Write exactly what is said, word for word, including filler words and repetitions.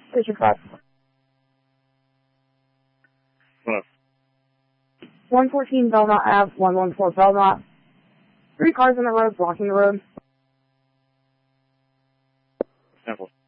District five. Hello. one fourteen Belmont Ave, one one four Belmont. Three cars on the road, blocking the road. Sample.